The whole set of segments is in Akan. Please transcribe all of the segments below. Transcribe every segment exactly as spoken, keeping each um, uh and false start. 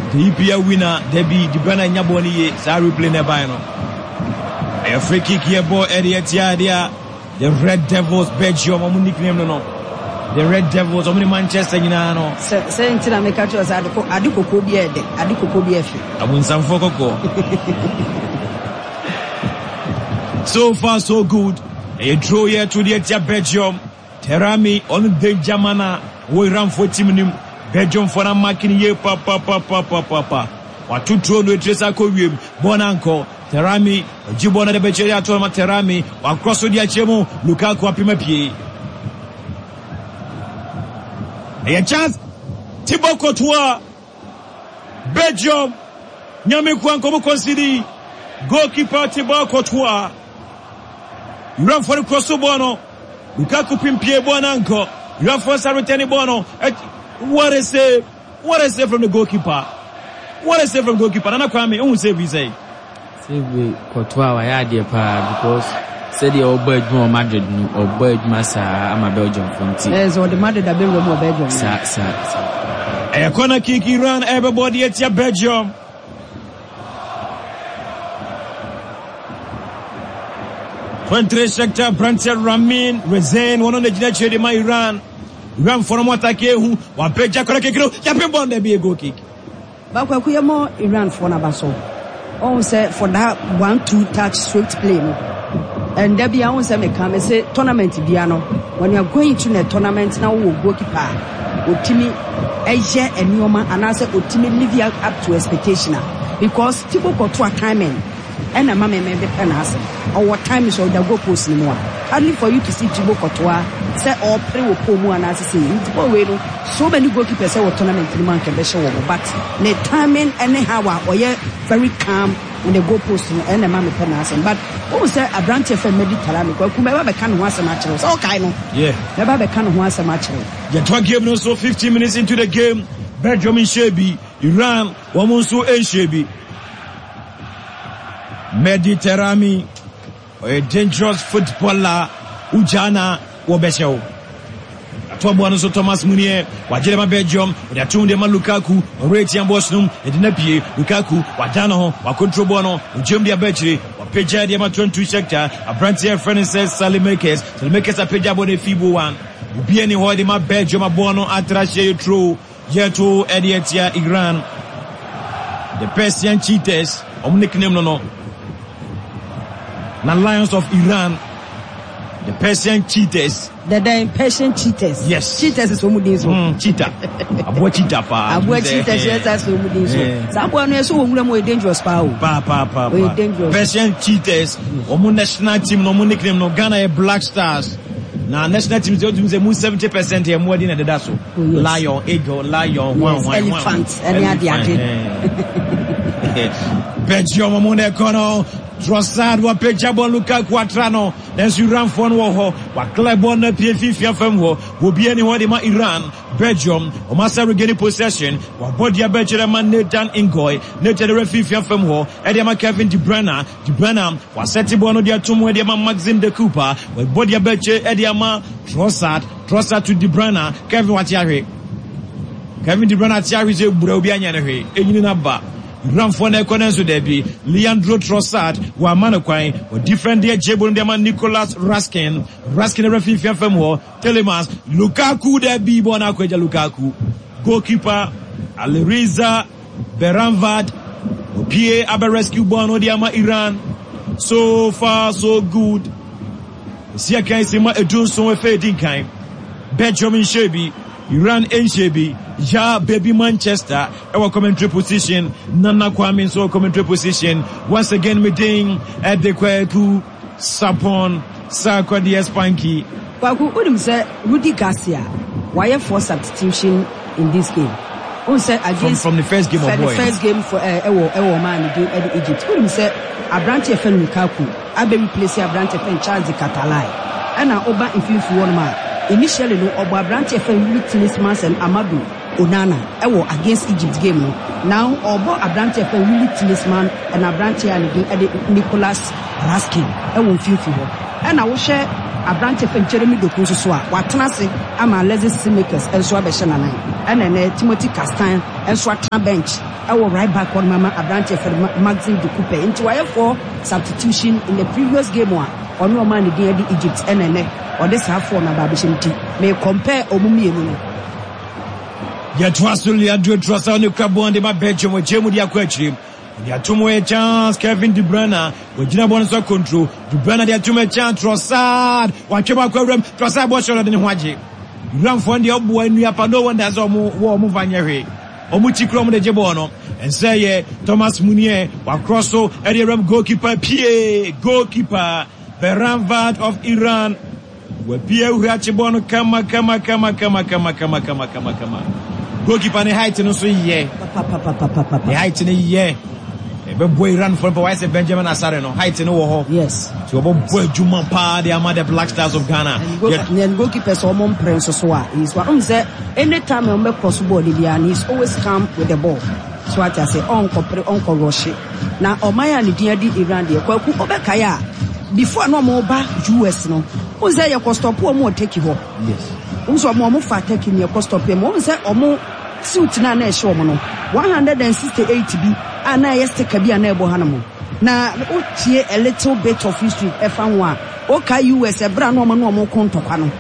the E P L winner Debbie De Bruyne nyaboni ye sa replay nearby no a free kick here ball area dia the Red Devils Belgium omu nickname no no the Red Devils omu Manchester nyina no se se ntina make catch us adiko adiko ko bi ede adiko ko bi efi abunsamfo koko. So far so good. A draw here to the Etia Belgium. Terami on the Jamana. We ran for team nim. Belgium for a marking ye pa pa pa pa pa pa pa. What two throw no Tresa Koyim. Bonanko. Terami. Jibona de Becheria Toma Terami. Across the Achemo. Lukaku Apimapie. A chance. Thibaut Courtois. Belgium. Nyame Kwanko consider. Goalkeeper Thibaut Courtois. Run for the crossover no. Lukaku pimpie Bonanko. Run for Saritani Bono. What a save! What a save from the goalkeeper! What a save from the goalkeeper! Nana Kwame, who save we say? Save Courtois wa ya dey pa because said the old bird more Madrid no or bird massa am a Belgium from team. Yes, or the Madrid that been more Belgium. Sa sa sa. A corner kick Iran everybody at your Belgium. twenty sector Brantel Ramin Rezain one on the Jinachedi ma Iran Iran for mo attaque hu wa peja kora kekiro ya pe bon de be go kick ba kwa ku mo Iran for na baso on say for that one two touch swift play no and there be on say me come say tournament bia no when you are going to the tournament now wo goalkeeper otimi eje enioma anase otimi live up to expectation because Thibaut Courtois timing and a mamma may be penance or what time is all the go post anymore. Only for you to see Thibaut Courtois say or play with Pomu and as say so many goalkeepers say what tournament in man can be show but the timing anyhow or yeah very calm when they go post and a mamma penance but who say a branch of a Mediterranean because whoever can once a match so kind of yeah never can once a match. The twelve game no so fifteen minutes into the game Belgium in Shebi Iran Wamonsu and Shebi Mediterranean, a dangerous footballer, Ujana, Wobesho. Tobuano so Thomas Munier, Wajelema Belgium, the Tundema Lukaku, Retian Bosnum, Edinapie, Lukaku, Wadano, Wakontrobono, Ujumbia Betri, Wapeja Diama twenty-two sector, a branch here, Francis Salimakers, Salimakers a Pejabo de Fibu one, Ubiani Hodima Belgium, a Bono, Atrashe True, Yeto, Edietia, Iran, the Persian cheaters, of nickname no no. The Lions of Iran, the Persian cheaters. The the Persian cheaters. Yes. Cheaters is what is mm, cheetah. Abo cheetah pa. Abo cheaters yes that's what it is. Sabo no so we more dangerous pa. Pa pa pa. We dangerous. Persian cheaters. Omo national team no mo nickname no Ghana e Black Stars. Na national team dey do mo seventy percent e more than that so. Lion, eagle, lion, one one elephant. Any ade ade. Belgium mo na kono. Trossard wa pejabo Lukaku atrano then you ran for no ho wa klebon na pie fifia fam ho wo bia ni ho de ma Iran Belgium o masa regaining possession wa body abechere man Nathan Ingoy Nathan de fifia fam ho e de ma Kevin De Bruyne De Bruyne wa seti bo no de atum e de ma Maxime de Cooper wa body abeche e de ma Trossard Trossard to De Bruyne Kevin wa tiare Kevin De Bruyne tiare je bura obi anya ne hwe enyini na ba Ram for ne konenso debi Leandro Trossard wa manokwan wa different there Jebon de man Nicolas Raskin Raskin refi fian fam ho Telemans Lukaku debi bona kweja Lukaku goalkeeper Aliriza Beranvad Opie abe rescue bono de ama Iran so far so good Sia kan sima edun so we fading kan Belgium in Shebi Iran in Shebi Ja baby Manchester our commentary position Nana Kwame so commentary position once again meeting at the Kweku Sapon Sakwa D S Panky Kwaku udim say Rudy Garcia why for substitution in this game who said against from, from the first game of the first game for uh, Ewo Ewo man against Egypt udim say Abrante Fen Lukaku abe replace Abrante Fen Charles Catalai and oba infifu one man initially no oba Abrante Fen Tillismans and Amadou Onana ewo against Egypt game no now obo Abrante Fen Willie Tillisman and Abrante and Nicolas Raskin ewo infifu ho and I will share Abrante Fen Jeremy Doku so a watena se ama Alexis Simakers enso abehye nanan and then Timothy Castan enso atra bench our right back on Mama Abrante for Maxim de Coupe into I for substitution in the previous game one on no man the Egypt and or this half for Nababishim may compare Omumi. Yet Wasuli Adro Trust on the Crabon de Belgium with Jemudia Quetchim. They are two more chance, Kevin De Bruyne, with Gina Bonso control. De Bruyne, they are two more chance, Trossard, Wachema Querum, Trossard was shorter than Waji. Run for the Obu and Yapano, and there's a war move on your way. Omuchi Crom de Jebono, and say Thomas Munier, Wakroso, Ediram goalkeeper, Pierre, goalkeeper, Beranvad of Iran. Where Pierre Hachebono, Kama, Kama, Kama, Kama, Kama, Kama, Kama, Kama, Kama. Goalkeeper, the height, and so, yeah. The height in a year. A boy run for the Benjamin Asareno, height in Oho. Yes. So a boy Juma Pa, the Amada Black Stars of Ghana. And goalkeepers are more Prince Soa. He's one say anytime I make possible, he's always come with the ball. So I say, Uncle, Uncle Roshi. Now, Omaya and the Iran, the Kwaku Obekaya, before no more back U S. No, who's there? Your cost of poor more take you home. Yes. Who's a more fat taking your cost of him? Who's there or more suit na na show mono one hundred sixty-eight bi ana yeste kabi ana ebo hanamo na otie a little bit of history efan wa o ka U S e bra no mo no mo kontokwa no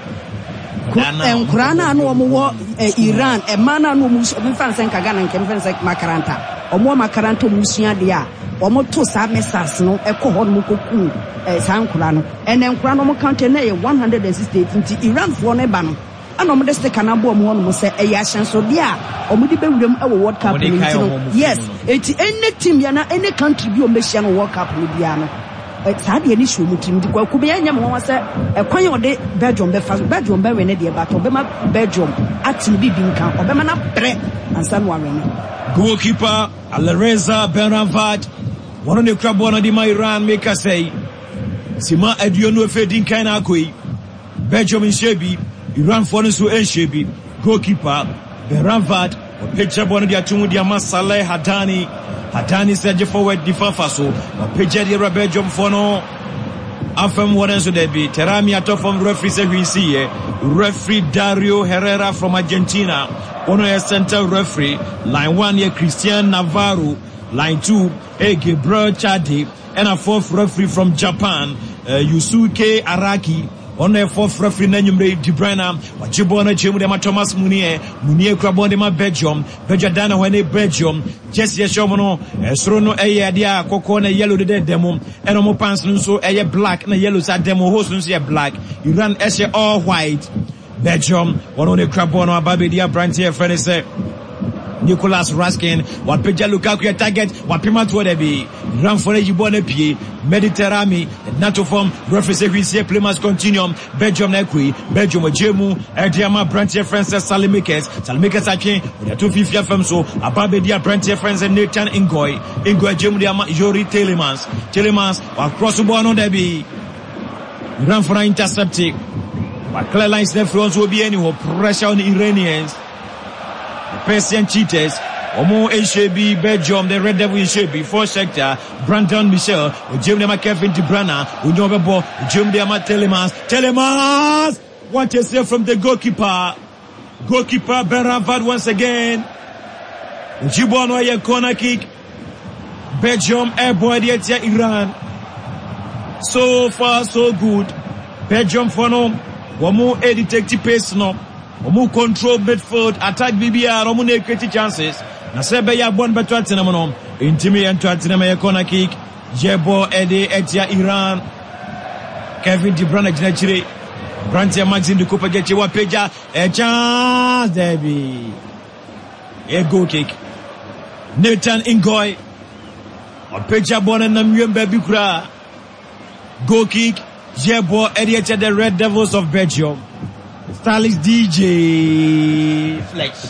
enkura na no mo wo Iran e mana no mu so mfa nsen kaga na nkem fense makaranta omo makaranta mu sua de a omo to sa message no e ko ho no koku e sa nkura no ene nkura no mo count na e one hundred sixty-eight nti Iran fo no ba no ana mo de stick na bo mo no mo se e ya hyenso de a omo di bewuram e wo World Cup ni no yes eti any team ya na any country bi o mehia no World Cup ni bia no e sa de ni show mutim di kwa kubi anya mo wa se e kwan yo de Belgium be fa Belgium be we ne de ba to be ma Belgium ati bi bi nkan obe ma na bre ansa no we ne goalkeeper Alireza Benrahmat one of the crab one of the Iran make us say Sima Adiono Fedin kan akoi Belgium in Shebi Iran for so en Shebi goalkeeper Benrahmat or picture one of the atumu dia Masaleh Hadani Hadani said the forward defense so or picture the Belgium for no afem one so there be Terami ato from referee say we see here referee Dario Herrera from Argentina one of center referee line one here Christian Navarro line two A Gabriel Chadi and a fourth referee from Japan uh, Yusuke Araki on the fourth referee Nanyumre De Bruyne Wachibona Chimudema Thomas Munier Munier Krabondema Belgium Belgium when they Belgium Jesse Shomono Esrono Aya Dia Coco na yellow de demo and Omo Pants so Aya black na yellow sa demo host no black Iran S all white Belgium one on the Krabono Ababedia Brantier friend say Nicolas Raskin what Peja Lukaku target what Pima to the be run for a Jibone P Mediterranean NATO form referee we see play must continue Belgium Nekui Belgium Jemu Ediama Brantier Francis Salimikes Salimikes Akin with two fifty F M so Ababedia Brantier Francis and Nathan Ingoy Ingoy Jemu Diama Yori Telemans Telemans or cross the ball on the be run for an intercepting but clear lines left fronts will be any pressure on the Iranians. Persian cheaters, Omo Eshebi, Belgium, the Red Devil Eshebi, four sector, Brandon Michel, Jim Dema Kevin De Bruyne, Unyobebo, Jim Dema Telemans, Telemans! What you say from the goalkeeper? Goalkeeper Benrahmat once again. Jibono a corner kick. Belgium airborne yet Iran. So far so good. Belgium for no, Omo a detective pace no. Omu control midfield attack B B R omu ne create chances na sebe ya bon beto atenam no intimi ento atenam ya corner kick Jebo Ede etia Iran Kevin De Bruyne gina chire Brantia Maxim de Coupe geche wa peja a chance Debbie a goal kick Nathan Ingoy or peja bon na mwemba bi kura goal kick Jebo Ede etia the Red Devils of Belgium. Starlix D J Flex.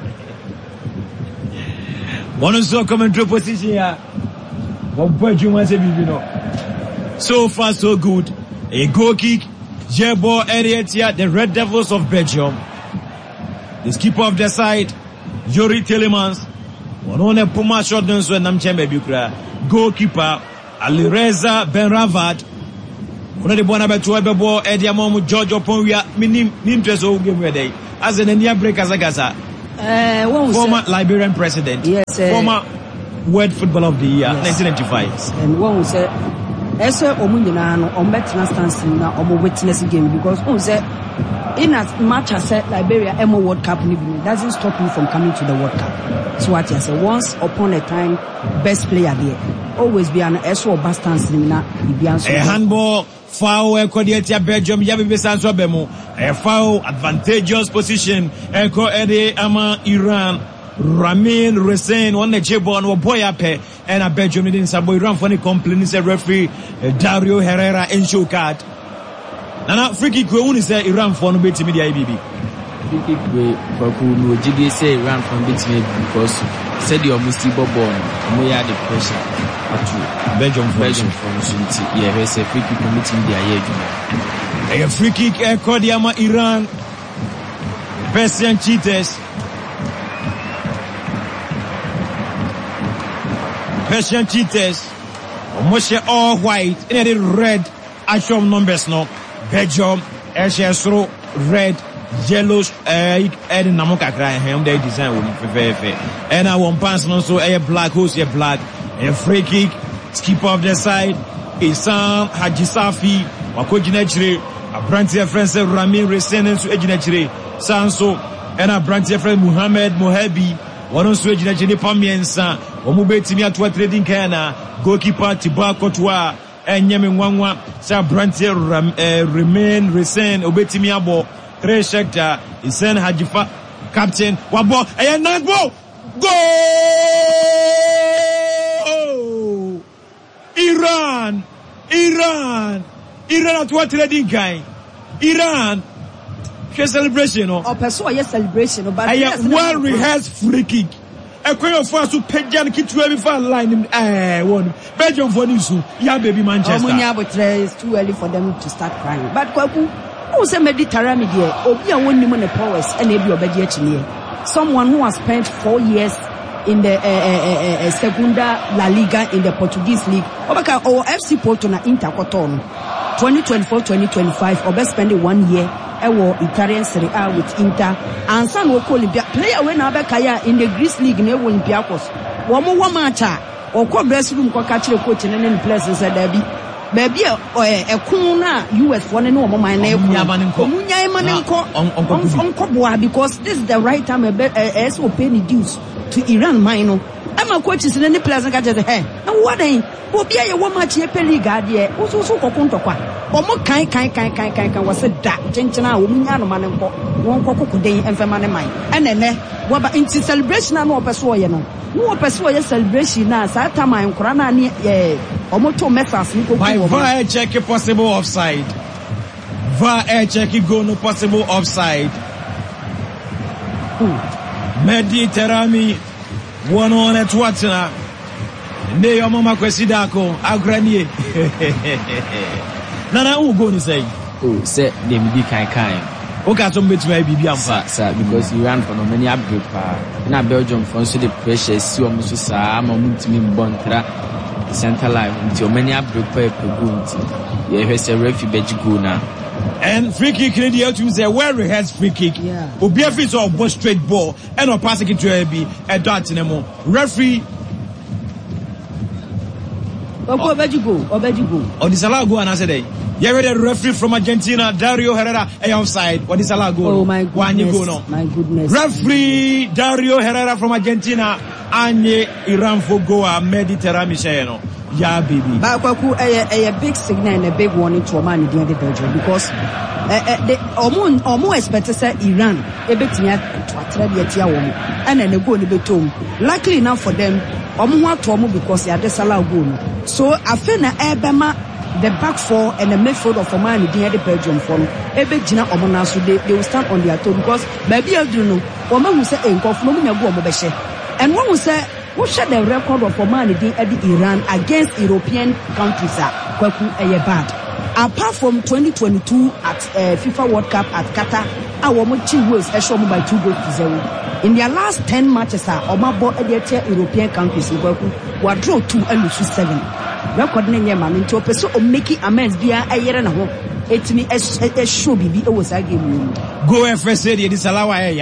One also come into position here. One point you want to be, you know. So far, so good. A goal kick. Jebo Elliott here, the Red Devils of Belgium. The skipper of the side, Yori Telemans. One on a Puma shot dance when I'm chamber Bukra. Goalkeeper, Alireza Benrahmat. One of the Bonabe to Ebebo, Ediamomu, George Oponwia, Minim, Nimtreso game where they as an India break as a Gaza. Former Liberian president. Yes, uh, former World Footballer of the Year, yes. nineteen ninety-five. Yes. And one will say, Ese Omunina no on better stance na omo witness game because one say in as much as Liberia Emo World Cup doesn't stop you from coming to the World Cup. So what I say, once upon a time, best player there. Always be an S O bastance na a handball foul Ekodiatia Belgium Yabi Sanso Bemo. A foul advantageous position Eko Ede Ama Iran. Ramin Resen on the Jebon or Boyape and a Belgium in Saboy Ram for the complaint is a referee Dario Herrera and show card. Now free kick we say Iran for no bit media I B B. Free kick we Baku no G D say Iran from bit because said the almost ball we had the pressure to Belgium Belgium from Sunti. Yeah, we say free kick committee media here. A free kick Ekodiama Iran Persian cheaters. Persian cheaters, Moshe all white, in the red, actual numbers no. Belgium, Esheso, red, yellow, eh, and Namoka crying him, they design with fair. And I want pass no so a black, who's a black, a free kick, skip off the side, Isam, Hajisafi, Wakojinechre, a branch friend Ramin Resen to Ejinechre, Sanso, and a branch friend Muhammad Mohabi. One on switch na jeni pamiensa omubeti mi atwa trading kana goalkeeper Tiba Kotwa enyeme nwanwa sa brantie remain Resen obeti mi abo three sector Isen Hajifa captain wabo eye nagbo goal Iran Iran Iran atwa trading guy Iran celebration no or person yes celebration but I have well rehearsed free kick a queen for us to Pejan kitu every far line eh one Belgium for this yeah baby Manchester Omunya but it's too early for them to start crying but kwaku who say Mediterranean there obi a won nim ne powers and e bi obedi achi someone who has spent four years in the uh, uh, uh, Segunda La Liga in the Portuguese league obaka or F C Porto na Inter Coton twenty twenty-four twenty twenty-five obe spend one year ewo Italian Serie A with Inter and san wo Olympia player we na abeka ya in the Greece league na ewo Olympiacos wo mo wo match a okọ dressing room ko ka kire coach ne ne players say da bi ba bi e ekun na U S for ne no mo man na ekun omunya ma ne nko onko boa because this is the right time e so pay the dues to Iran mine no ama coaches ne ne players ka just hey na what then obi aye wo match e pay league ade wo so so kokunto kwa omo kan kan kan kan kan kan was da chenchena wo munya no mane nko won kokoko den emfema ne man enene wo ba inti celebration na no opeso ye no no opeso ye celebration na sa time nkora na ne eh omo to message ni kokoko by V A R check possible offside V A R check go no possible offside Mehdi Tarami one on at Watsona ne yo mama kwesi dako agranie Nana who go ni say oh say dem bi kai kai o ka so betuma bibi amfa sir because you ran for no many upgrade pa na Belgium for so the pressure si o muso sa ama mutimi mbontra center line until many upgrade pa pe go until ye he say referee beji go na and free kick in the to say well rehearsed free kick obi afi so ball straight ball and or passing it to a b e dot nemo referee Ogo beji go obeji go Odisala go and I said hey you read the referee from Argentina Dario Herrera a offside Odisala go oh my goodness go, no? my goodness referee Dario Herrera from Argentina anye Iran for goa Mediterranean no yeah baby but kwaku a a big signal and a big warning to man in the Belgium because eh the omo omo expect say Iran e betimi to atrade atia wo and then go ni betom luckily enough for them omo ho ato omo because ya desala go no so afena ebema the back four and the midfield of man in the Belgium for no e be gina omo na so they, they will stand on their toe because baby adru no omo hu say enkof no nya go omo be hye and one will say who share the record of humanity at Iran against European countries are kwaku eye bad apart from twenty twenty-two at uh, FIFA World Cup at Qatar our chi ways e show by two goals to zero in their last ten matches are omabo e dey European countries kwaku wa draw two and lose seven record na nyema nti opeso o make amends bia ayere na ho etimi e show bibi e was game go F S A dey disalawa ya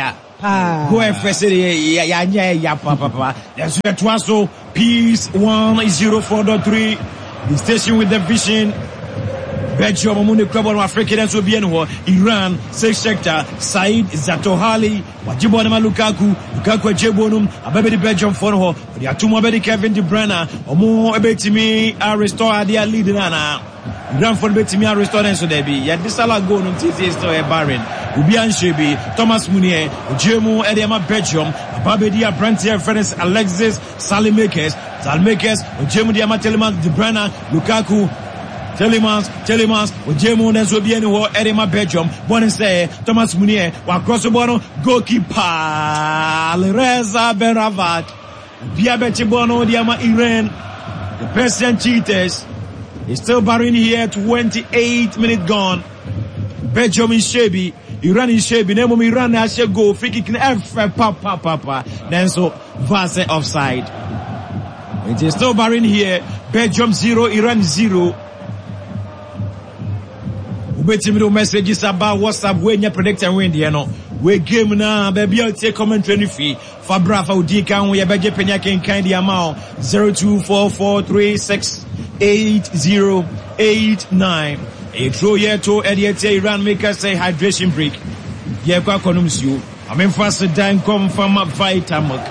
Ah. Go and first ya ya ya ya papa papa. There's your Twaso Peace one zero four point three. The station with the vision. Belgium amune club on Africa and so bien ho Iran six sector Said Zatohali wajibo na Lukaku Lukaku ejebonum ababe di Belgium for ho the atumo ababe Kevin De Bruyne omo ebetimi a restore their lead na Iran for betimi a restore so there be ya disala go no titi still a barren Ubi Anshebi Thomas Munier ejemu edema Belgium ababe di Brantier Ferenc Alexis Salimakers Salimakers ejemu di Amatelman De Bruyne Lukaku Telemans, Telemans, Ojemu Nenzo Bieni wo Edema Belgium. Bonne say Thomas Munier wa cross the bono goalkeeper Reza Beravat. Biabeti Bono Diama Iran. The Persian cheaters is still barring here. twenty-eight minutes gone. Belgium is Shebi. Iran is Shebi. Nemo Iran has a go. Free kick F papa papa. Then so Vase offside. It is still barring here. Belgium zero, Iran zero. Ubeti me messages about WhatsApp when you predict and win the no. We game na baby I'll take commentary fee. Fabra fa udi kan we beje penya ken kan di amount zero two four four three six eight zero eight nine. A throw here to Ediete Iran make us say hydration break. Ye kwa konums you. I mean fast time come from Vitamilk.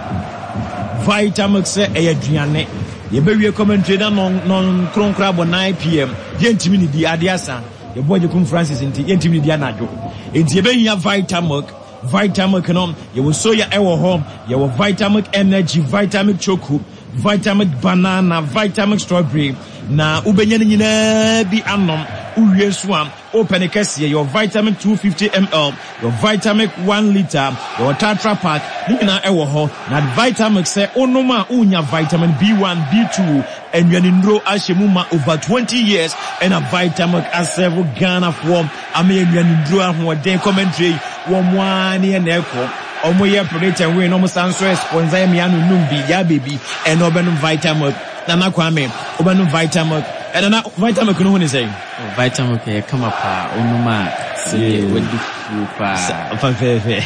Vitamilk say e aduane. Ye be we commentary na non non kronkra bo nine p m. Ye ntimi ni di adiasa. The boy Jacum Francis in the intimate Dianajo. It's a very Vitamilk, Vitamilk, no, you will sow your ever home, your Vitamilk energy, Vitamilk choco, Vitamilk banana, Vitamilk strawberry. Na Ubenyanina be anom, Uriel swam, open a cassia, your Vitamin two hundred fifty milliliters, your Vitamilk one liter, your Tatra pack, Nina ever home, not Vitamilk say, Onoma unya vitamin B one, B two. And you're in row Ashemuma over twenty years and a Vitamilk as several Ghana form. I mean, you're in draw who are day commentary, one one and echo. Omo ye predate and win almost answer sponsor me anu numbi ya baby and obenum Vitamilk. Nana Kwame, obenum Vitamilk. And then Vitamilk no one is saying. Vitamilk e come up onuma se wedi fupa. Fa fe fe.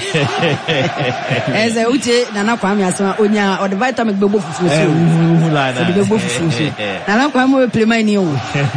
Eze uche Nana Kwame asema onya o the Vitamilk bebo fufu so. Mulana. The bebo fufu so. Nana Kwame we play my new.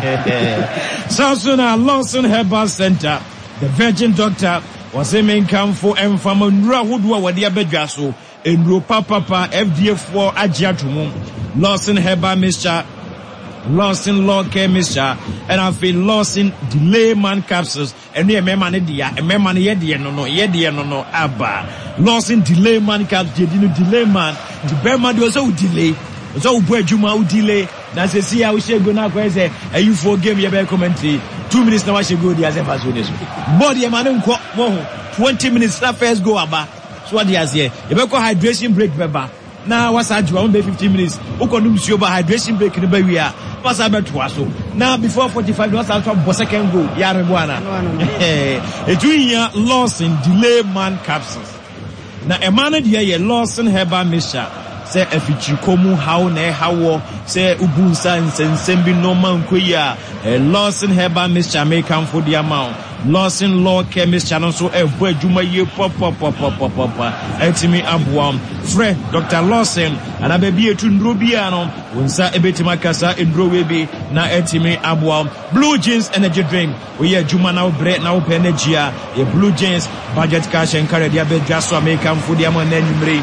Southern Lawson Herbal Center, the Virgin Doctor was a main camp for Enfama Nura Woodwa Wadia Bedjaso, and Rupa Papa F D F four Ajiatumu, Lawson Herbal Mixture, Lawson Law Care Mixture, and I feel Lawson Delay Man Capsules, and near Memanidia, and Memani Yedia no no, Yedia no no, Abba. Lawson Delay Man Capsules, you know, Delay Man, the Berman was so delay, so where Juma delay. Now say see how she go now say and you for game you better commentary two minutes now she go there as ever so this body man nko twenty minutes na first go aba so what dey here you better hydration break beba now what's that you want be fifteen minutes who condom see over hydration break ni ba wi a what's that to aso now before forty-five what's that for second goal ya rebuana eh etunya Lawson Delay Man Capsules na emane dey here Lawson Herbal Mixture say afichi komu how na hawo say ubunsa nsensem bi normal nkoya Lawson Herbal Mixture make am for the amount Lawson Law Care Mixture no so ebu adwuma ye pop pop pop pop pop etimi aboam frɛ Doctor Lawson ana ba bi etu ndro bia no wonsa ebetima kasa ndro we bi na etimi aboam Blue Jeans energy drink we ye adwuma na obre na open energy a Blue Jeans budget cash and carry dia be dwaso make am for the amount na nwumre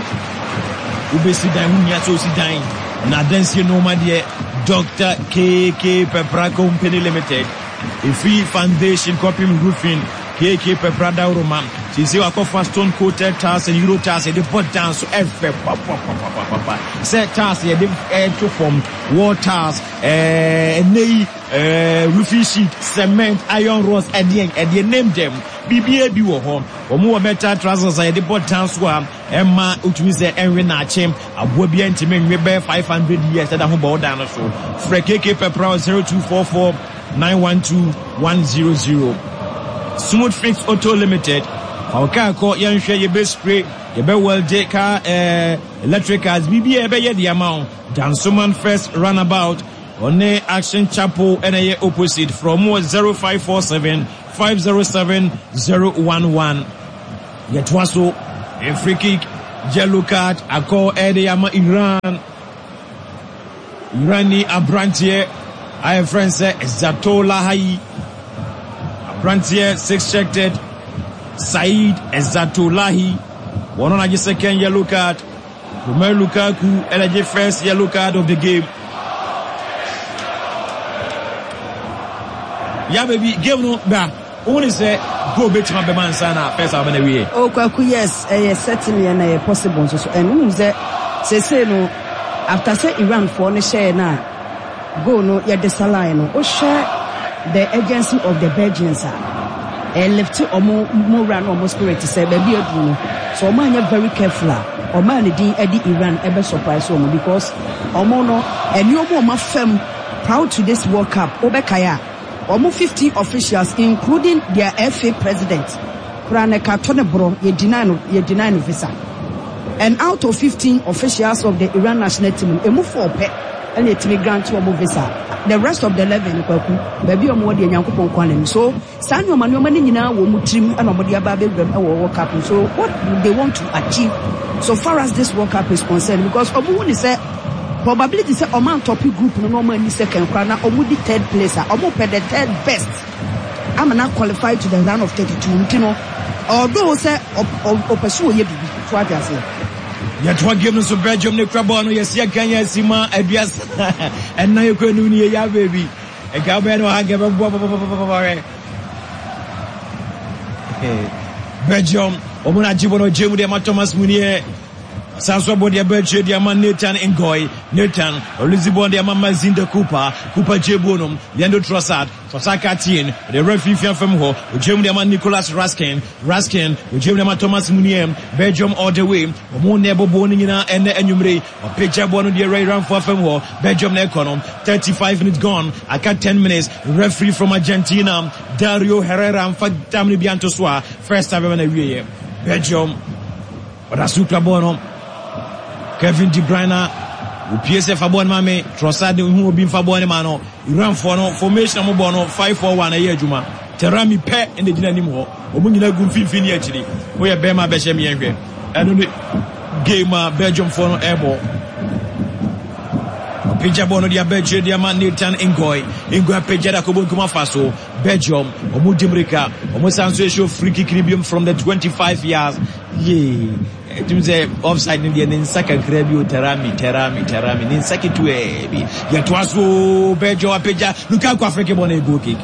ubesi dan hunya so si dan na dansi no ma de Doctor K K Pepra Company Limited Ifi Foundation Copy Roofing K K Pepra Dauroma she say akofa stone coated tiles and euro tiles e dey put down so efe pop pop pop pop pop set tiles e dey to form wall tiles eh nei eh roofing sheet cement iron rods and the and the name them bibia bi wo ho omo metal trousers e dey put down so am emma utumi say enwe na achem abo bia ntime nwe be five hundred years that ho bo down so free K K Pepra zero two four four nine one two one zero zero Smooth Fix Auto Limited Pauka ko yanhwe ye be spray ye be weld car eh electricals bibia be ye the amount Dansoman First Runabout on Action Chapel and a opposite from zero five four seven five zero seven zero one one yet waso A free kick, yellow card, I call Eddie Ama Iran. Irani Abrantier, I have friends say Zato Lahai. Abrantier, six checked. Said Zato Lahi. One on a second yellow card. Romelu Lukaku, L J first yellow card of the game. Yeah, baby, game no ba. Only say go bet my man sana first half na we. Oh, Kwaku, yes, eh, certainly and uh, possible so and who say say say no after say Iran for no share na go no ya desalign no o share the agency of the Belgians are eh left omo moral omo spirit say baby adu no so omo anya very careful omo na din edi Iran e be surprise omo because omo no eni omo omo fam proud to this World Cup obekaya almost fifty officials, including their F A president, Praneka Tonebro, ye deny ye deny visa. And out of fifteen officials of the Iran national team, a move for pet and a team grant to a visa. The rest of the eleven, baby, or more than Yankupon Kwanem. So, Sanyo Manumanina will mutrim and Omodia Baby World Cup. So, what do they want to achieve so far as this World Cup is concerned? Because Obu is a probability say Oman topic group no normally second corner Omu the third place Omu per the third best. I'm not qualified to the round of thirty-two, you know. Although say or pursue ye bibi what I say. Ya twa game no so Belgium ne krabo no yes ya kan ya sima aduas and na you ko nu ni ya baby. E ka be no ha ge bo bo bo bo. Belgium Omu na jibo no jemu de ma Thomas Munier. Sanso Bodia Belche, Diamant Nathan Ngoy, Nathan, Olizibon, Diamant Mazinda Cooper, Cooper Jebonum, Leandro Trossard, Sosaka Tien, the referee from Ho, Ujim Diamant Nicholas Raskin, Raskin, Ujim Diamant Thomas Muniem, Belgium all the way, Omo Nebo Bonina and the Enumre, or Picture Bono de Ray Ram for Femho, Belgium Neconom, thirty-five minutes gone, I got ten minutes, referee from Argentina, Dario Herrera, and Fatamni Biantoswa, first time in a year, Belgium, but that's Super Bono. Kevin De Bruyne, P S F Abon Mame, Trossard, who will be Fabon Mano, Iran for no formation of Mobono, five four one a year Juma, Terami Pe in the Dinamo, Omunina Gunfin actually, where Bema Beshemi and the game Belgium for no airball. Picture Bono dia Belgium, Diamant Nathan Ngoy, Ngoy Pejada Kobo Kumafaso, Belgium, Omudimrika, Omosanso free kick from the twenty-five years. Yeah. To say offside in the second Krebio Terami, Terami, Terami, in second to a yet was Belgium, Peja, Lukaku Africa on a goal kick.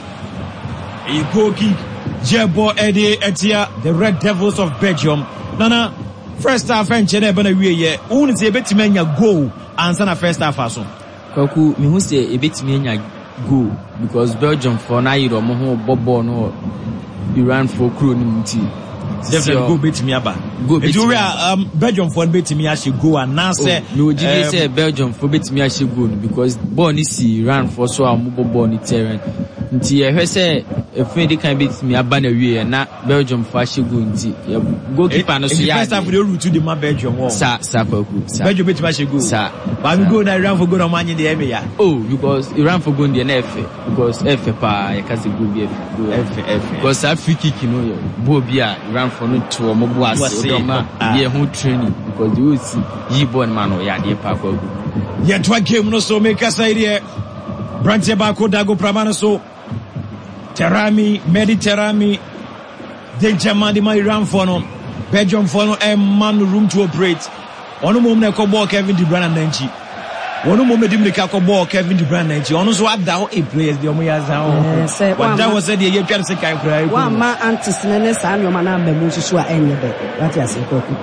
A goal kick, Jebo Eddie Etia, the Red Devils of Belgium. Nana, first half and Chenebana, we are only a bit mania go and sana first half. Kaku, me who say a bit mania go because Belgium for Nairo, Moho, Bobo, no Iran for crew. Definitely go beat me aba. Go beat me. Um, Belgium for beat me actually go and now say. No, did you say Belgium for beat me actually go because born is Iran for so I'm born in terrain. Nti e hwese e they can beat me aba na wie na Belgium for actually go nti goalkeeper no so ya. First time for the route to the ma Belgium war. Sa sa kwaku. Sa. Belgium beat me actually go. Sa. But we go na Iran for go na man in the eme ya. Oh, because Iran for go in the N F because F pa ya kasi go be F F. Because that free kick you know bo bia Iran for no to omo ase odoma ye ho training because you see yi born man o ya de pa kwaku. Ye twa game no so make us idea. Branche Bako Dago Pramana so Terami, Mediterami, Denjamandi my Iran for no Belgium for no a man room to operate. One moment I ball Kevin De Bruyne Nanchi. One moment you make a ball Kevin De Bruyne Nanchi. One so what thou a players the Omoyaza. What that was said the European Sekai cry. One man antisiness and your man Bemusua any of it. That is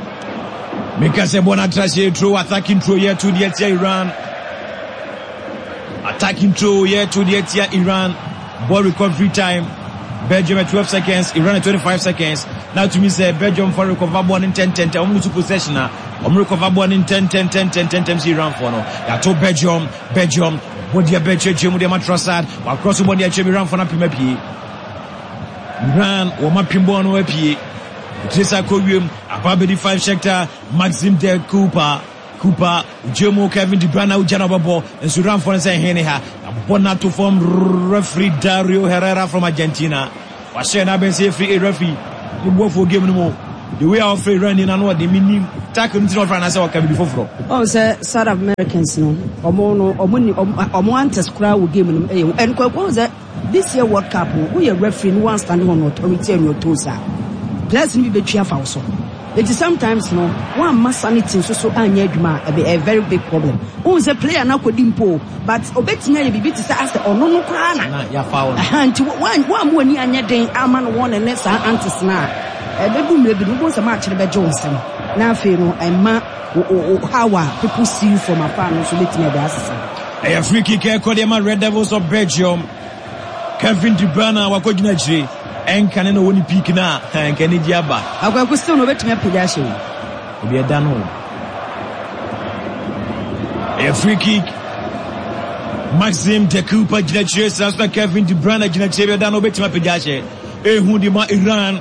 a Because a Bonatrashi through attacking through here to the Etia Iran. Attacking through here to the Etia Iran. Ball recovery time. Belgium at twelve seconds, Iran at twenty-five seconds. Now to me say Belgium for recover one in ten ten. I'm to possession now. I'm recover one in ten ten ten ten ten times Iran for now. That to Belgium, Belgium. What dia Belgium, Jemu dia Matrossard. Across the one dia Jemu Iran for na pime pie. Iran o ma pimbo no pie. Tresa Koyum, Ababedi five sector, Maxim De Cooper. Cooper, Jemo Kevin De Bruyne ujana babo and Sudan for say hene ha bona to form referee Dario Herrera from Argentina. Washena ben say free referee. You go for game no more. the way our free running and what the meaning tackle into our finance or can be before. Oh, sir, South Americans, no, or more, or money, or more antes crowd will give them. And what was that? This year World Cup, we are refereeing one standing on authority on your toes. Let's be cheerful also. It is sometimes no one must sanity so so anyeduma a very big problem. Who is a player now could impo, but obetina be beat as or no no crana. Ya foul. And one one when you are netting Aman one and less antis now. A bedroom may be most a match about Johnson. Now, Fino and Ma, how people see you from a fan, so let me be a free kick, Kodema Red Devils of Belgium. Kevin De Bruyne, Wakodinachi, and Canano Woni Pikina, and Kenny Diaba. I will still know to me a pedestrian. Be a dano. A free kick. Maxim De Cooper, Ginache, Saspa Kevin De Bruyne, Ginache, Dano Betima Pedache, a Hundima Iran.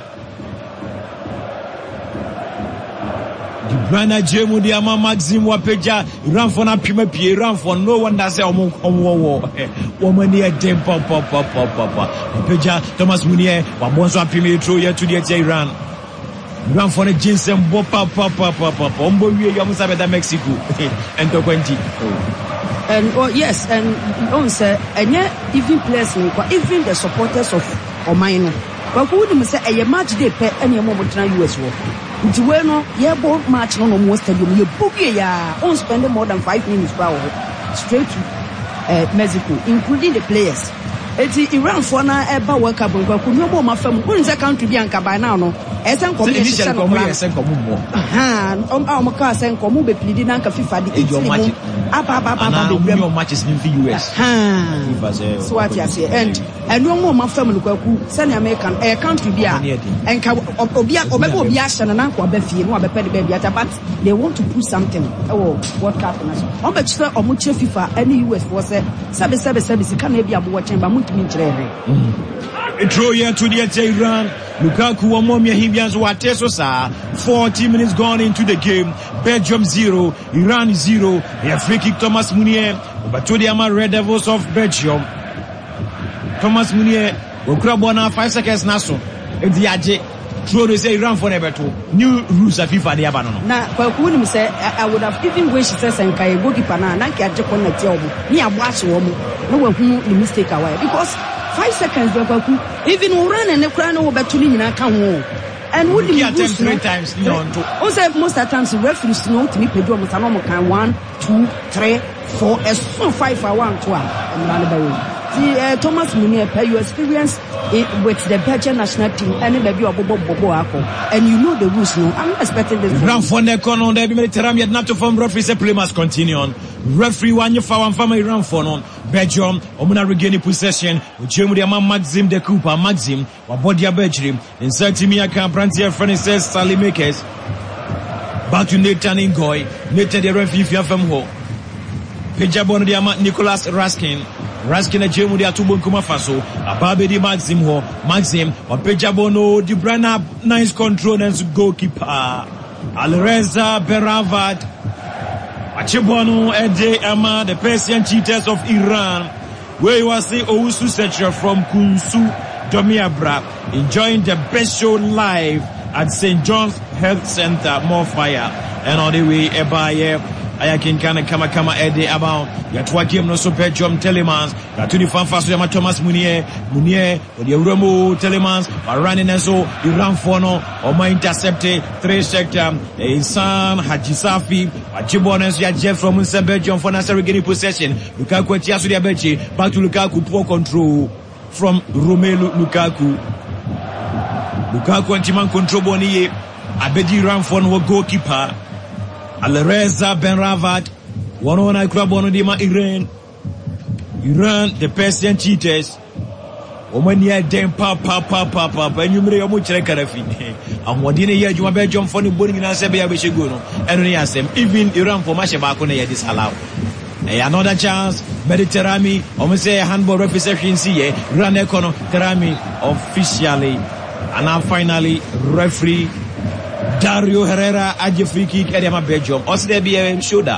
Brana Jemu di ama Maxim Wapeja ran for na pima pie ran for no one that say omo omo woman here dem pop pop pop pop pop Wapeja Thomas Munier wa bonso apime throw here to the Iran ran for the Jensen bo pop pop pop pop pop ombo wie yo musa beta Mexico and to twenty and oh yes and on say enye even players even the supporters of Omaino but who dem say a match day pe ene mo botra U S wo nti we no ye bo match no no mo stadium ye bogie ya on spend more than five minutes per hour straight to uh, Mexico including the players eti Iran for na eba World Cup ko ku no bo ma fam won say country bi anka by now no e sen ko me se ko mo sen ko mo aha om am ka sen ko mo be plead na anka FIFA di eti aba aba aba be your matches in the U S ha so what you say and and no more ma fam no ku say na American e country bi a enka obi obi obi a hye na anka oba fie no oba pede be bia but they want to put something oh World Cup na so on be say omo che FIFA any U S for say sabe sabe sabe sika na bia bo chen ba mutumi nkyerere a throw here to the Iran. Lukaku one more Hibians Wateso sa. Forty minutes gone into the game. Belgium zero, Iran zero. A free kick Thomas Munier. But to the Ama Red Devils of Belgium. Thomas Munier. Ukrabona five seconds naso. And the Aje. Throw the say Iran for never two. New rules of FIFA the Abano. Now, Kwaku say I would have even wished to say and Kai goalkeeper na na Aje connect you. Me a watch woman. No one who the mistake away because five seconds Kwaku even run and the crown over to Nina can and would you attempt three times you know also most of the times referees know to me pedro mutanomo can one two three four as so five for one to one the uh, Thomas Munier pay your experience it, with the Belgian national team and maybe a bobo bobo and you know the rules no I'm not expecting this run for the corner there be teram yet not to form referee say play must continue on referee one you for one family run for on Belgium omuna regain possession Jemu de ama Maxim De Cooper Maxim wa body Belgium insert me aka Brantier Francis Sally Makers back to Nathan Ngoy Nathan the referee from ho Pejabon de ama Nicholas Raskin Raskin a Jemu de Atubo Kuma Faso Ababe di Maxim ho Maxim wa Pejabono De Bruyne nice control and goalkeeper Alreza Beravat Achibono Ede Ama, the Persian cheaters of Iran, where you are saying Owusu Setra from Kunsu Domiabra, enjoying the best show live at Saint John's Health Center, more fire. And on the way, Ebaye, Ayakin Kana Kama Kama Ede about Yatwakim no super John Telemans, Gatuni Fanfaso Yama Thomas Munier, Munier, or the Uromo Telemans, are running and so Iran Fono, or my intercepted three sector, Insan, Hajisafi, Achibones, Jeff from Munsa Belgium for Nasser getting possession, Lukaku Tiasu Diabechi, back to Lukaku, poor control from Romelu Lukaku. Lukaku and Timan control Bonier, Abedi Iran Fono goalkeeper. Alreza Benravat, one on I club one of them Iran, Iran, the Persian cheaters. Omania dem pa pa pa pa pa pa. You may almost check a refi. And what didn't hear you about John Fonny Boning and Sabia Bishaguno, and Riasem, even Iran for Mashabakone disallow. Another chance, Mediterranean, almost say handball representation, see, Run Econo, Terami officially, and now finally, referee. Dario Herrera aje free kick at Yama Belgium. Also there be a shoulder.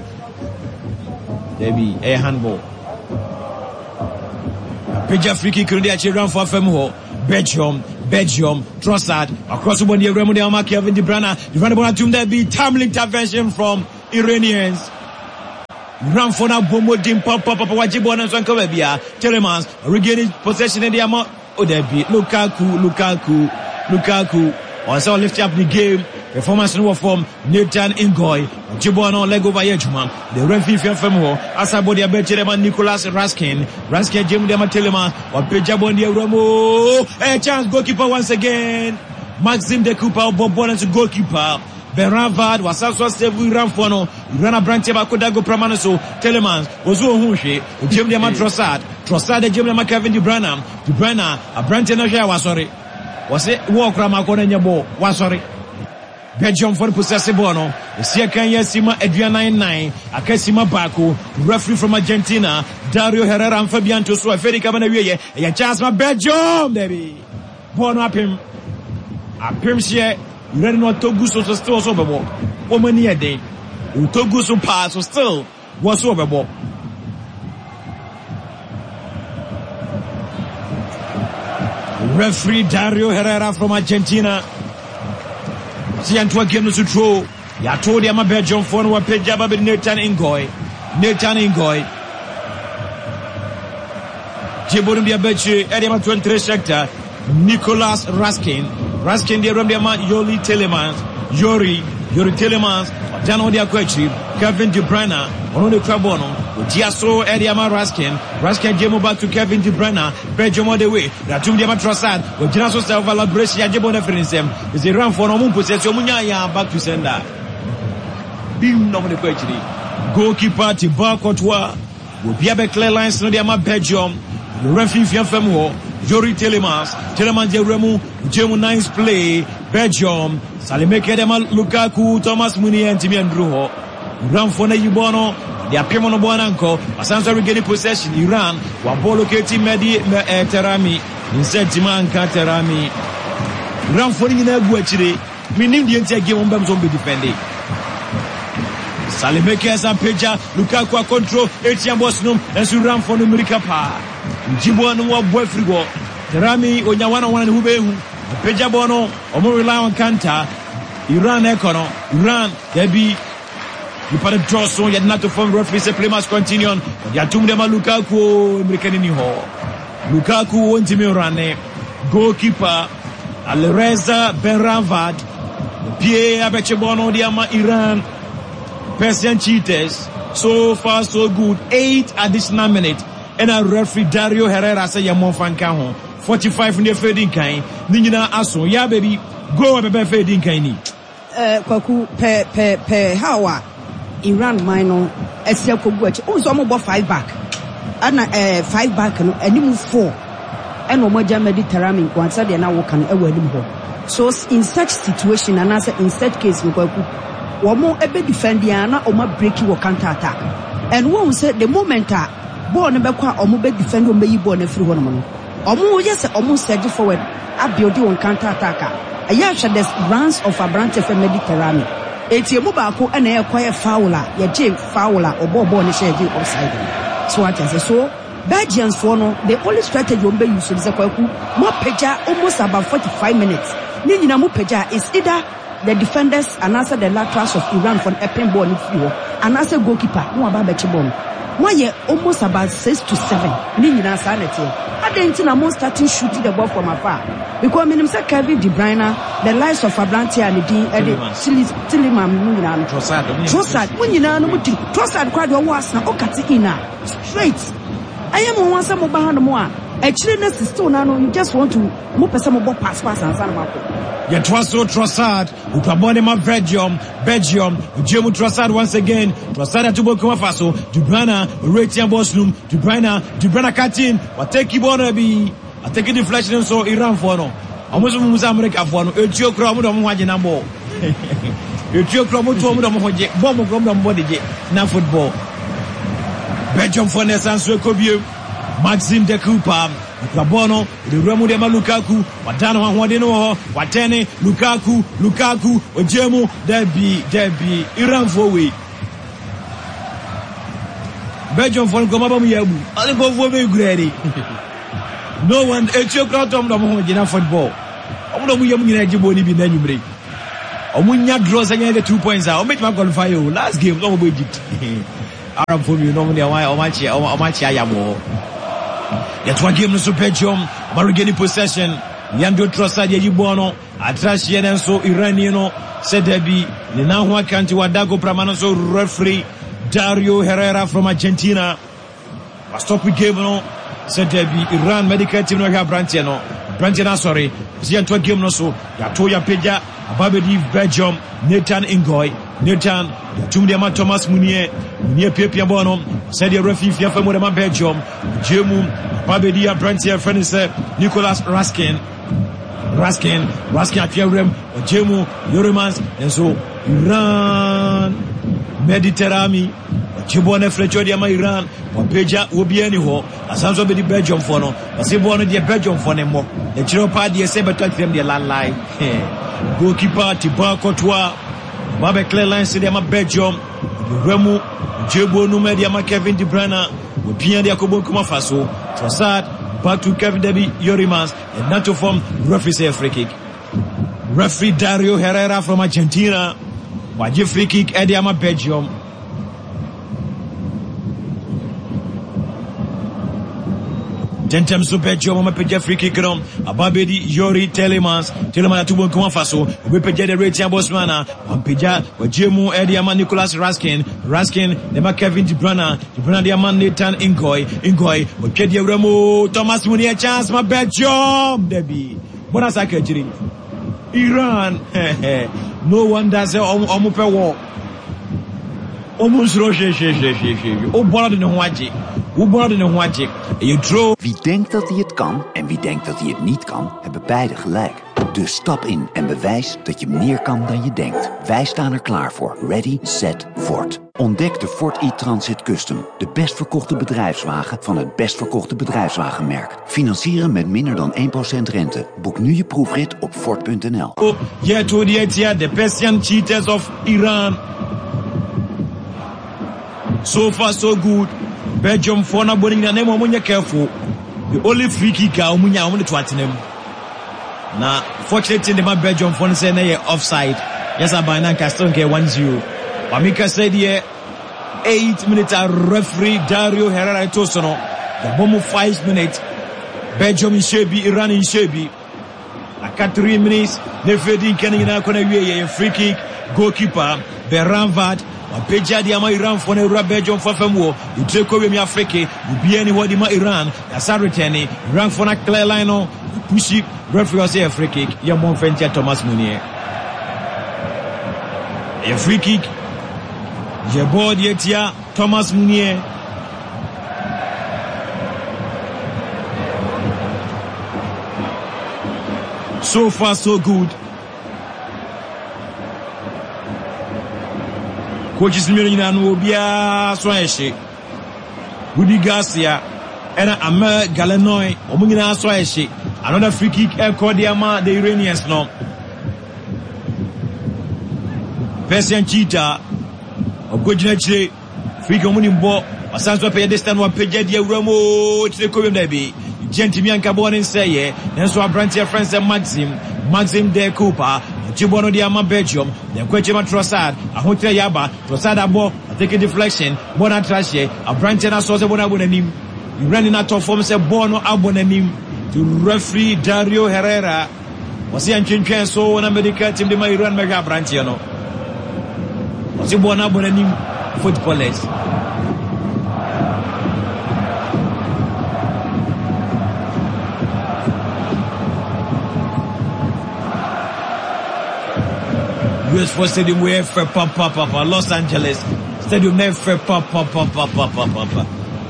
There be a handball. Peja free kick on the run for Femho. Belgium. Belgium. Trossard across the one here. Remo de Alma, Kevin De Bruyne. De Bruyne ball to there be timely intervention from Iranians. Run for now, Bomodin pop pop up Wajibon and Swankobia. Telemans regaining possession in the amount. Oh, there be Lukaku, Lukaku, Lukaku. Also lift up the game. Performance in form. Nathan Ingoy. Jibono leg over Yejman. The referee from Mo. Asabodi Abeteleman Nicholas Raskin. Raskin Jim Dema Teleman. Or Pejabon Remo. A chance goalkeeper once again. Maxime de Cooper. Bobon to goalkeeper. Beravard was also stable in Ramfono. Rana Branche Bakodago Pramanaso. Telemans. Ozo Hunshi. Jim Dema Trossard. Trossard de Jim Dema Kevin De Bruyne. De Bruyne. A Branche Naja was sorry. Was it walk Ramakon and Yabo? Was sorry. Belgium for the possessive bono. The second year Sima Adrian ninety-nine. Akesima Baku. Referee from Argentina. Dario Herrera and Fabian Tosso. Fede Cabanaway. And chance my Belgium, baby. Bono up him. Up him share. Ready not Toguso to still so bebo. Woman near day. Toguso pass was still was over bebo. Referee Dario Herrera from Argentina. See Antoine game to throw. Ya told him a Belgium phone wa Pejaba with Nathan Ingoy. Nathan Ingoy. Jibodum dia Beche, Edema twenty-three sector. Nicholas Raskin. Raskin dia Rambiama Yoli Telemans. Yori. Yori Telemans. Dano dia Kwechi. Kevin De Bruyne. Ono de Krabono. Diaso Ediama Raskin. Raskin Jemo back to Kevin De Bruyne. Belgium all the way. Ratum Diama Trossard. With Jinaso Selva Labresia Jebo Neferensem. Is a run for no possession. Munya back to sender. Bim no de Kwechi. Goalkeeper Thibaut Courtois. Will be a clear lines no Diama Belgium. The referee Fianfemo. Yori Telemans. Telemans Jeremu. Jemo nice play. Belgium. Salimeke Dema Lukaku. Thomas Munier and Timmy Andruho. Run for Nayibono. They appear on the Bonanko. Asansa regaining possession. Iran. Wabolo Keti Medi Terami. Instead Timanka Terami. Run for the Guachiri. Meaning the entire game on Bams will be defending. Salimeke as a Peja. Lukaku control. Etienne Bosnum. As you run for Numerica Pa. Jibuano wa Boyfrigo. Terami Onyawana one who be Peja Bono. Omo rely on Kanta. Iran Econo. Iran. There be. You put a draw so yet not to form referee say play must continue on. Yatumdema Lukaku Americanini ho. Lukaku won't me run. Goalkeeper Alreza Beravard. Pierre Abechebono Diama Iran. Persian cheaters. So far so good. Eight additional minutes. And a referee Dario Herrera say Yamon Fankaho. Forty-five in the fading kind. Nina Aso. Yeah baby. Go up a fading kind. Uh Kwaku pe pe pe hawa. Iran minor Esia Koguachi. Oh, so I'm about five back. And uh, five back and any move four. And Omoja Mediterranean one side and now can a wedding hall. So in such situation and as in such case we go one more ebe defend Diana or my break you or counter attack. And one said the moment I born a back or mobile defend or may you born a free one. Omo yes almost said forward. I build you on counter attacker. A yasha there's runs of a branch of a Mediterranean. Eti mobako and a quiet fowler, ya Jay fowler or bobo and share you offside. So what I say so Belgians for no the only strategy on be used is a kwaku more peja almost about forty-five minutes. Nina mo peja is either the defenders and answer the laterals of Iran for a pen ball in field and answer goalkeeper no about Bechibon. One year almost about six to seven. Nina sanity. I didn't know most starting shooting the ball from afar. Because I mean, Kevin De Bruyne, the lives of Abrantia and the Tilliman, Trossard, Trossard, when you know, Trossard cried your was now, Okatina, straight. I am one some behind more. Actually, that's the stone. You just want to move some more pass pass and Sanamaco. Yet was so Trossard, who Kabonema Belgium, Belgium, Jemu Trossard once again, Trossard to Burkina Faso, De Bruyne, Retian Bosnum, De Bruyne, De Bruyne Katin, what take you wanna be, I take a deflection so Iran for no. Almost America for no, Etio Cromo on Wajinambo. Etio Cromo to Momoje, Bomb from the body, now football. Belgium for Nessan Sokobio, Maxime de Cooper. Kabono, the Remo de Lukaku, Watano Wadeno, Watene, Lukaku, Lukaku, Ojemo, Derby, Derby, Iran for we. Belgium for Gomabam Yabu, I go for me, Grady. No one, a chocolate on the Mohojina football. no mu yam nyina gibo ni bi na nyumre omunya draw sanya the two points ah o make ma qualify o last game no go Egypt Arab for you no mo dey o ma chi o ma chi ayamo yet one game no so Belgium marigeni possession Yando Trossard ye gibo no atrash ye den so Iranian no said debi ni na ho akanti wadago pramano so referee Dario Herrera from Argentina was stop the game no said debi Iran medical team no have branch no branch na sorry see to game no so ya to ya peja ababedi Belgium Nathan Ingoy Nathan ya tum de ma Thomas Munier Munier pepia bono said the referee fia fa mo de ma Belgium jemu ababedi ya branch ya friend say Nicolas Raskin Raskin, Raskin at Fiorem, Jemu, Yoremans, and so Iran, Mediterranean, Chibone Flechodiama Iran, Pompeja will be anyhow, as also be the Belgium for no, as if one of the Belgium for them more. The Chiropa, the Saber touch them the land line. Goalkeeper, Tiba Courtois, Babe Clearline, Sidiama Belgium, Remu, Jebo Numediama Kevin De Bruyne, with Pierre Jacobo Kumafaso, Trossard. Back to Kevin Debbie Yorimans and not to form referee say a free kick. Referee Dario Herrera from Argentina. Waji free kick Ediama Belgium. Tentem so Belgium ma peja free kick no. Ababedi Yori Telemans. Telemans atubo kuma faso. We peja the rating Bosmana. Wan peja wajemu Ediama Nicolas Raskin. Raskin nema Kevin De Bruyne. De Bruyne Ediama Nathan Ingoy. Ingoy. Wakedi Remo Thomas Munier chance ma Belgium. Debi. Bona saka jiri. Iran. No wonder say omo pe wo. Omo sro she she she she. O bola de no waji. Wie denkt dat hij het kan en wie denkt dat hij het niet kan, hebben beide gelijk. Dus stap in en bewijs dat je meer kan dan je denkt. Wij staan er klaar voor. Ready, set, Ford. Ontdek de Ford e-Transit Custom. De best verkochte bedrijfswagen van het best verkochte bedrijfswagenmerk. Financieren met minder dan één procent rente. Boek nu je proefrit op Ford punt n l. Oh, yeah, the Persian cheaters of Iran. So far so good. Belgium for na boning na name omunya careful. The only free kick a omunya omunya to atinem. Na fortunately the man Belgium for say na ye offside. Yes abana Caston ke one zero. Wamika said here eight minutes referee Dario Herrera Tosono. The bomb five minutes. Belgium in Shebi, Iran in Shebi. Aka three minutes. Nefedi Kenny na kona wiye ye free kick. Goalkeeper Beranvad. Wapeja di ama Iran for na Belgium for femwo utreko we mi Africa ubi any wodi ma Iran ya sa return Iran for na clear line no push it referee say a free kick ya mon fentia Thomas Munier a free kick je board yetia Thomas Munier so far so good. Coaches Miller no bia so ehye Rudy Garcia and Amer Galenoy omugina so ehye another free kick e Kodiama the Iranians no Persian cheetah ogojina chire free kick omuni mbo asanso pay this time one page dia wramo chire ko bem bi gentimi anka bo nen say nenso abrantia friends Maxim Maxim de Cooper Chibono di ama Belgium, the Quechema Trossard, a hotel yaba, Trossard abo, a take a deflection, bona trashe, a branch and a source of abonanim. You running out of form, say bono abonanim to referee Dario Herrera. Was he and so when America team the Iran mega branchiano? Was he bona abonanim footballers? U S four Stadium where for papa papa Los Angeles Stadium where for papa papa papa papa.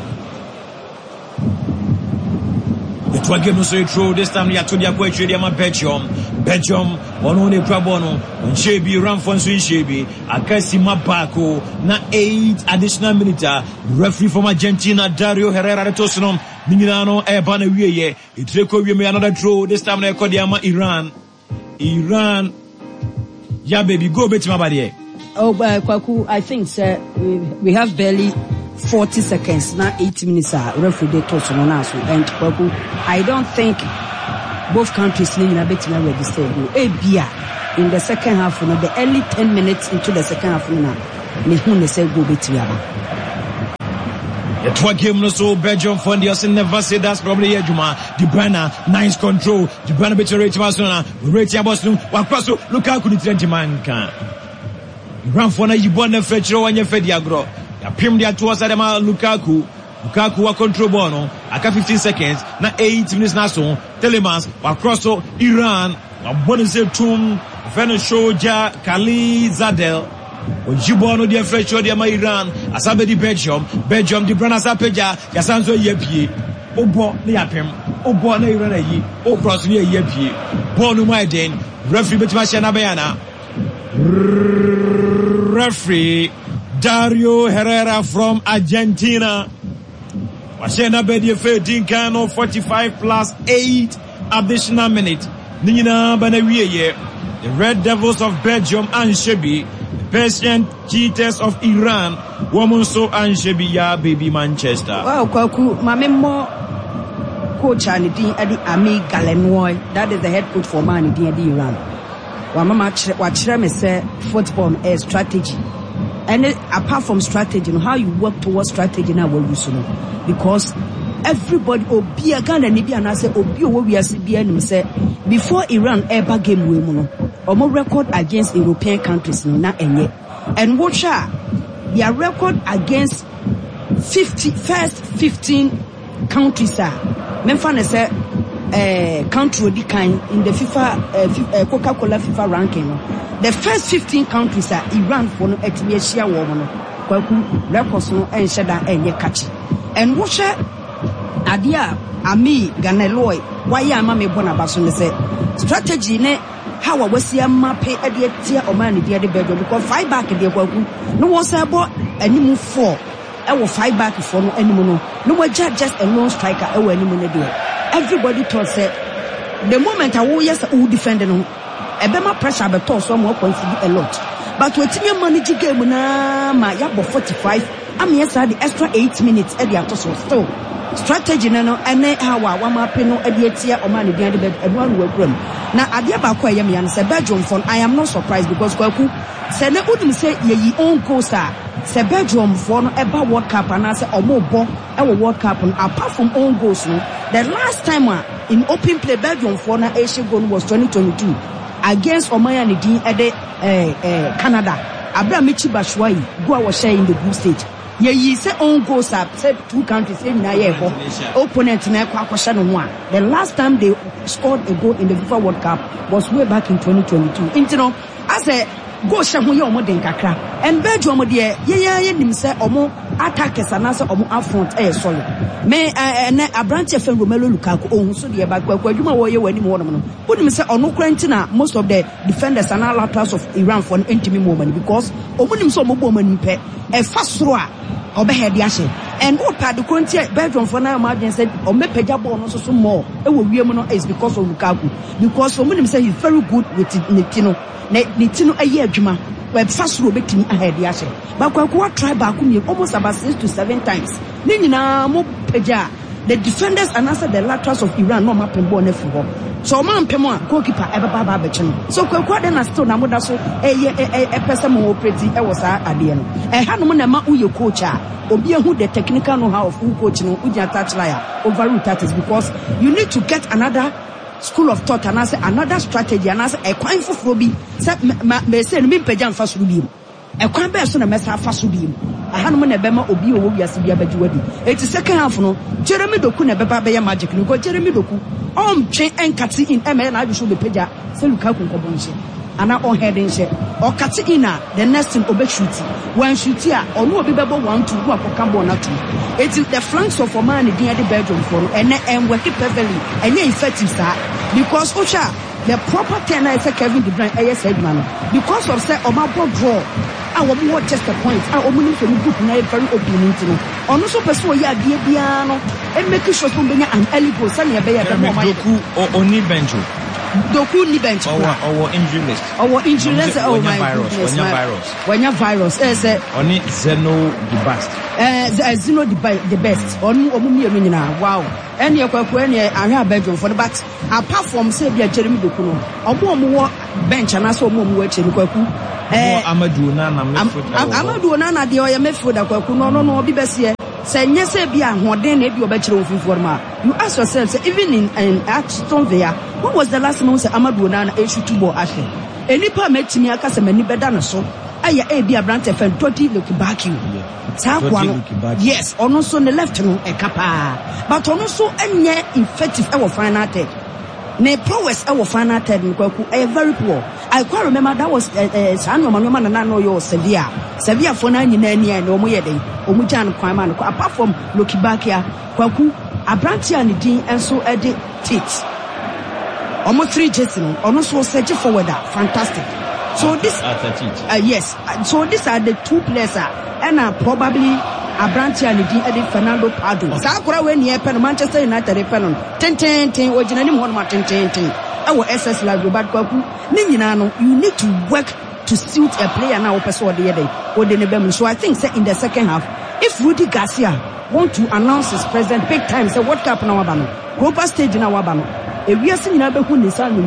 The twelve game no so through this time ya to dia go trade ya Belgium Belgium ono ne prabono on Shebi ran for so Shebi akasi mabako na eight additional minutes referee from Argentina Dario Herrera Tosono Minano e bana wiye e treko wi me another draw this time na e dia Iran Iran. Yeah, baby, go bet my body. Oh, uh, Kwaku, I think, sir, we, we have barely forty seconds, now eighty minutes, uh, referee toss on us. And Kwaku, I don't think both countries need to bet me register goal. A B A in the second half, you know, the early ten minutes into the second half, you know, me who they say go bet me the two game no so Belgium for the Austin never say that's probably a Juma. De Bruyne nice control. De Bruyne better rate Barcelona. Rate Barcelona. Wakwaso Lukaku the twenty man can. Ran for na yibon na fetro wanye fedi agro. Ya pim dia towards Adama Lukaku. Lukaku wa control ball no. Aka fifteen seconds. Na eight minutes na so. Telemans wakroso Iran. Wa bonise tum. Veno Shoja Kali Zadel. Ojibono dia fetro dia ma Iran. Asabe di Belgium. Belgium di Brana Sapeja. Yasanzo yepie. Obo na yapem. Obo na Iran ayi. O cross ni yepie. Ball no mai den. Referee betima shana bayana. Referee Dario Herrera from Argentina. Washena Bedi Fedinka forty-five plus eight additional minute. Nina Banawiye. The Red Devils of Belgium and Shebi. The Persian Cheetahs of Iran. Womanso and Shebi ya baby Manchester. Wow, Kwaku, Mamemo coach and the Adi Ami Galenoy. That is the head coach for Man in the Iran. Wamama me say football is strategy. And it, apart from strategy, you know, how you work towards strategy now will use know. Because everybody obi aganda ni bi and I say obi owo we ase bi anim say before Iran ever game we mu no omo record against European countries na enye. And watch their record against fifty first fifteen countries are memfa na say Uh, country di kind in the FIFA uh, uh, Coca-Cola FIFA ranking. No? The first fifteen countries are Iran for no Ethiopia war no. Kwaku records no and shada enye catchy. And what adia Ami Ganeloy why am me bona baso ne say strategy ne how we see map e de tia o man de de Belgium because five back de kwaku no was about animu four e wo five back for no animu no no we just a lone striker e wo animu ne de. Everybody thought say the moment I will yes who defend no e be ma pressure be talk so mo consider a lot but wetin manage game na ma ya bo forty-five am yes the extra eight minutes e dey atoso still strategy no ene how wa ma pe no e dey tia o man dey dey e no anu akuram na ade ba ko yem yan say Belgium for I am not surprised because kwaku say na udum say ye own coast say Belgium for no eba World Cup and I say omo bo e wo World Cup apart from own goals no the last time uh, in open play Belgium for na Asia goal was twenty twenty-two against Omaya Nidin at the uh, uh, Canada. Abraham Michi Bashwai go was sharing the group stage. Ye ye say own goals up say two countries in na ye opponent na kwa kwasha no one. The last time they scored a goal in the FIFA World Cup was way back in twenty twenty-two. Intino as a go shahu ye omo den kakra and Belgium de ye ye ye nim say omo attackers and say omo affront eh solid me na Abrante Fen Romelu Lukaku ohun so de ba kwa adwuma wo ye wani mo no wonim say ono krantina most of the defenders and laterals of Iran for intimi moment because omo nim so omo bo mani pe e fa soro a obehead yashe and what part the country Belgium for now imagine said o me pagya ball no so so more e wo wiem no is because of Lukaku because omo nim say he's very good with Nitino na Nitino aye adwuma we fast row betimi ahead yashe ba kwa kwa try back me almost about six to seven times ni nyina mo pagya the defenders and answer the laterals of Iran no mapping ball na fi ho so man pem a goalkeeper e ba ba be chen so kwa kwa den na still na moda so e e person mo operate e was ade no e ha no mo na ma uye coach a obi ehu the technical know how of who coach no uja touch layer overrule tactics because you need to get another school of thought and answer another strategy and answer e kwan foforo bi say me say no me pagya mfa so bi e kwan be so na me sa fa so bi aha no na be ma obi owo wiase bi abagi wadi eti second half no Jeremy Doku na be ba be magic no go Jeremy Doku on twen enkati in eme na adwo be pagya say Lukaku nkobo nche ana on heading she or kati ina the next thing obe shoot when shoot here or no obi bebo one two go akoka ball na two it is the flanks of Oman the the Belgium for and and work perfectly and effective sir because Ocha the proper ten I say Kevin De Bruyne eh said man because of say Oman ball draw our more just a point our omuni for the group na very open no ono so person we adie bia no e make sure so benya an early goal say e be ya be mo Doku oni benjo Doku ni bench. Or or injury list. Or injury list. Oh my goodness. When you virus. When you virus. Eh say. Oni Zeno the best. Eh Zeno the the best. Onu omu mi enu nyina. Wow. Any ekwaku any ahwe Belgium for the but apart from say bia Jeremy Doku no. Omo omo wo bench na so omo omo eche ekwaku. Eh Amadou Onana midfield. Amadou Onana de oya midfield ekwaku no no no obi bese. Say nyese bia hoden na bi obekire ofifo ma. You ask yourself say even in in Aston Villa, when was the last time say Amadou Onana e shoot ball ashe? Enipa metimi aka se mani beda no so. Aya e bia brand efen twenty look back you. Sa kwa no. Yes, ono so ne left no e kapa. But ono so enye effective e wo final third. Ne prowess e wo final third nkwaku e very poor. I quite remember that was Sano Manoma na no yo Sevilla. Sevilla for na nyina ani e no mo ye den. Omu jan kwan ma no apart from Loki back here kwaku abranti ani din enso e de tit. Omo three Jason ono so search forward fantastic. So this uh, yes so these are the two players uh, and uh, probably abranti ani din e de Fernando Pardo. Sa akora we ne e pen Manchester United e pen ten ten ten ojina ni mo ma ten ten ten. Our S S like Robert Kwaku, Ninano, you need to work to suit a player now, person the other or the So I think say in the second half, if Rudy Garcia want to announce his presence big time, say what cap now Wabano, Europa stage in our Wabano, if we are seeing another who is it,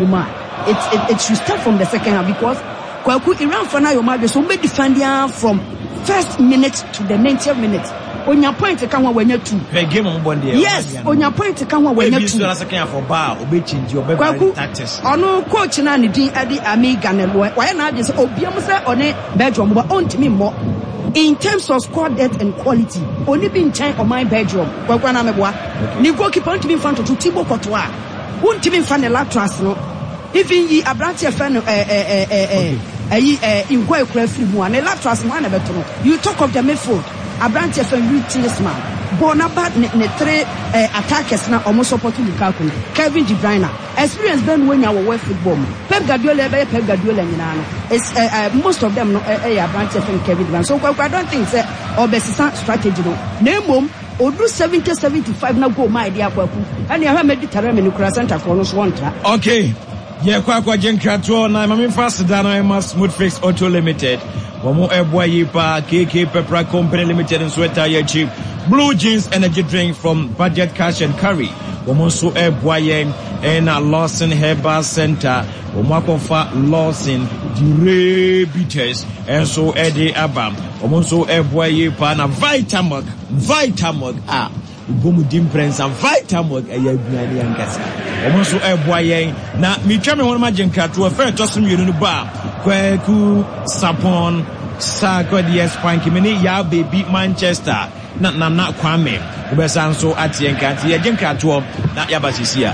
it it should start from the second half because Kwaku Iran for now your mother so be defending from first minute to the ninetieth minute. On your point, can one when you two. Game on one day. Yes, on your point, can one when you two. Second for bar, obey change your baby tactics. Oh no, coach na ni din adi amiga Ganelo. Why not just obiamusa on a bedroom, but on to me more. In terms of squad depth and quality, only been time on my bedroom. Kwakwana mebwa. Ni goalkeeper to be in front of Thibaut Courtois. Won't even find a latras no. Even ye abranti fan eh eh eh eh eh eh in go ekura free mu an latras man na beto no. You talk of the midfield. Abranti fan richness man. Bonaba ne, ne three uh, attackers na almost support Lukaku. Kevin De Bruyne. Experience ben when you were football. Pep Guardiola be Pep Guardiola nyina no. It's uh, uh, most of them no eh uh, uh, Abranti fan Kevin De Bruyne. So I don't think say obesisa strategy no. Name Odu seventy seventy-five na go my idea kwaku. And you have Mediterranean in Kura Center for us one track. Okay. Yeah, kwa kwa jenkrato na mami fast dano ema Smooth Fix Auto Limited. Wamo ebwa yipa K K Pepra Company Limited and sweater ye cheap. Blue Jeans energy drink from Budget Cash and Curry. Wamo so ebwa yen ena Lawson Herbal Center. Wamo akonfa Lawson diabetes and so edi abam. Wamo so ebwa yipa na Vitamog. Vitamog ah. Ubomu dimprensa and Vitamog aya aduane ankasa. Omo so eboa yen na mitwa me hono magenkrato afa tosum yenu no ba kwaku sapon sakodi espanki meni ya baby Manchester na na na kwame ubesa nso atie nkanti ya genkrato na yabasisia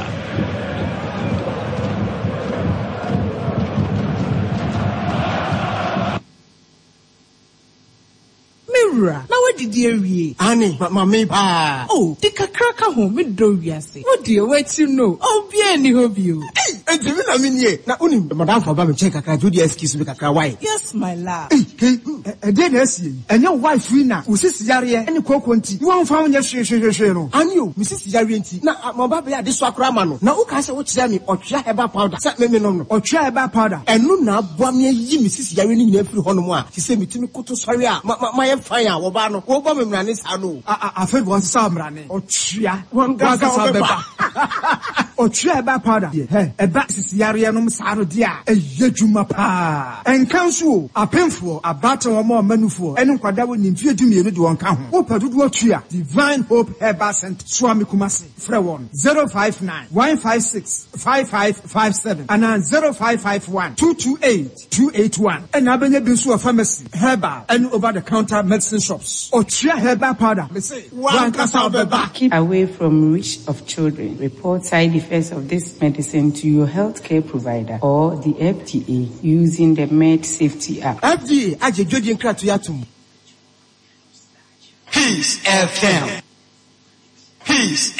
na what did you read? Annie, but my pa. Oh, the kakraka home with do yase. What do you wait to know? Oh, be any of you. Hey, and you I mean ye. Now only madam for baby check kakra do the excuse me kakra why? Yes, my love. Hey, hey, e dey na see. And your wife free na. Usisi yare any kokwanti. You won found your shwe shwe shwe no. And you, Missus Yare nti. Na my baby ya this swakra ma no. Na o ka say what tell me otwa herbal powder. Say me me no no. Otwa herbal powder. Enu na boa me yi Missus Yare ni nyina free hono mo a. She say metimi koto sori a. Ma ma fine a wo ba no. Wo ba me mrane sa no. A a fe bo sa mrane. Otwa. Wan ga sa beba. Otwa herbal powder. Hey, eba Missus Yare no sa no dia. Eye dwuma pa. Enkanso apemfo abata wo mo manufo. Enu kwada wo nimfie dumienu de won ka ho. Wo padudu otwa. Divine Hope Herbal Center. Swami Kumasi. Free one zero five nine one five six five five five seven and zero five five one two two eight two eight one. And abenya bi so pharmacy, herbal and over the counter medicine shops. Otria herbal powder. Me say one kasa beba. Keep away from reach of children. Report side effects of this medicine to your healthcare provider or the F D A using the Med Safety Act. F D A ajejodi nkra to yatum. Peace F M. Peace